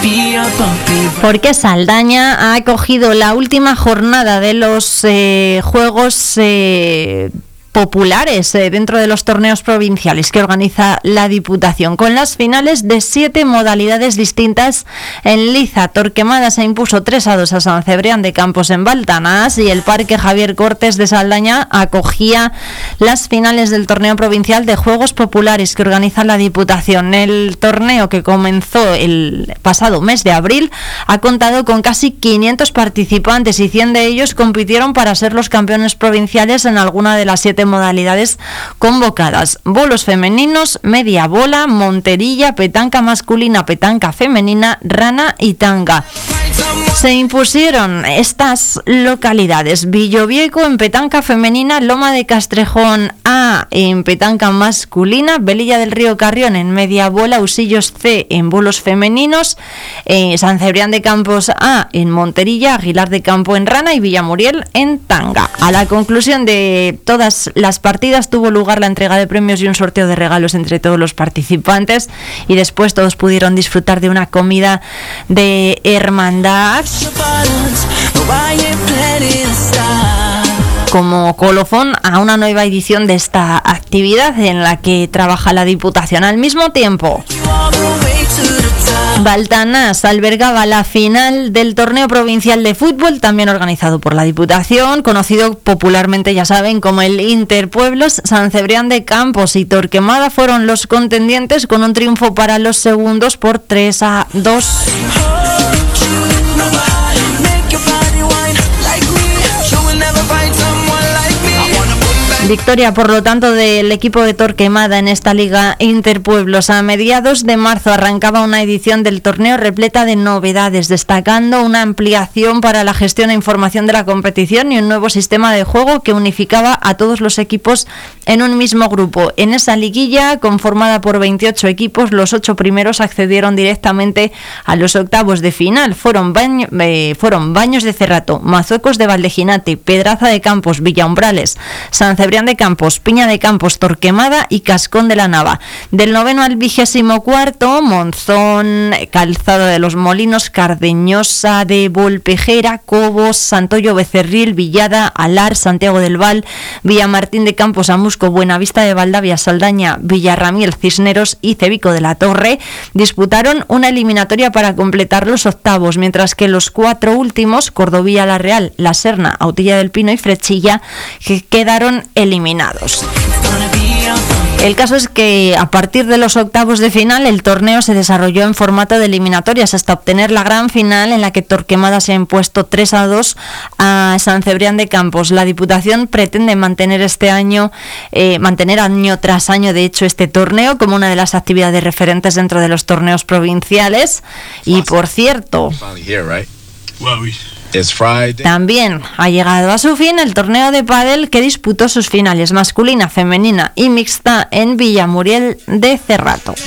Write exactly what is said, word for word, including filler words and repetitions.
Porque Saldaña ha acogido la última jornada de los eh, Juegos eh, populares eh, dentro de los torneos provinciales que organiza la Diputación, con las finales de siete modalidades distintas. En Liza, Torquemada se impuso tres a dos a San Cebrián de Campos en Baltanás, y el Parque Javier Cortes de Saldaña acogía las finales del torneo provincial de Juegos Populares que organiza la Diputación. El torneo, que comenzó el pasado mes de abril, ha contado con casi quinientos participantes, y cien de ellos compitieron para ser los campeones provinciales en alguna de las siete modalidades convocadas: bolos femeninos, media bola, monterilla, petanca masculina, petanca femenina, rana y tanga. Se impusieron estas localidades: Villovieco en petanca femenina, Loma de Castrejón A en petanca masculina, Velilla del Río Carrión en media bola, Usillos C en bolos femeninos, eh, San Cebrián de Campos A en monterilla, Aguilar de Campo en rana y Villamuriel en tanga. A la conclusión de todas las partidas tuvo lugar la entrega de premios y un sorteo de regalos entre todos los participantes, y después todos pudieron disfrutar de una comida de hermandad como colofón a una nueva edición de esta actividad en la que trabaja la Diputación. Al mismo tiempo, Baltanás albergaba la final del torneo provincial de fútbol, también organizado por la Diputación, conocido popularmente, ya saben, como el Interpueblos. San Cebrián de Campos y Torquemada fueron los contendientes, con un triunfo para los segundos por tres a dos. Victoria, por lo tanto, del equipo de Torquemada en esta Liga Interpueblos. A mediados de marzo arrancaba una edición del torneo repleta de novedades, destacando una ampliación para la gestión e información de la competición y un nuevo sistema de juego que unificaba a todos los equipos en un mismo grupo. En esa liguilla, conformada por veintiocho equipos, los ocho primeros accedieron directamente a los octavos de final. Fueron, baño, eh, fueron Baños de Cerrato, Mazuecos de Valdeginate, Pedraza de Campos, Villaumbrales, San Cebrián de Campos, Piña de Campos, Torquemada y Cascón de la Nava. Del noveno al vigésimo cuarto, Monzón, Calzado de los Molinos, Cardeñosa de Volpejera, Cobos, Santoyo Becerril, Villada, Alar, Santiago del Val, Villamartín de Campos, Amusco, Buenavista de Valdavia, Saldaña, Villarramiel, Cisneros y Cebico de la Torre disputaron una eliminatoria para completar los octavos, mientras que los cuatro últimos, Cordovilla, La Real, La Serna, Autilla del Pino y Frechilla, que quedaron eliminados. El caso es que a partir de los octavos de final el torneo se desarrolló en formato de eliminatorias hasta obtener la gran final, en la que Torquemada se ha impuesto tres a dos a San Cebrián de Campos. La Diputación pretende mantener este año, eh, mantener año tras año, de hecho, este torneo como una de las actividades referentes dentro de los torneos provinciales. Y por cierto, también ha llegado a su fin el torneo de pádel, que disputó sus finales masculina, femenina y mixta en Villamuriel de Cerrato.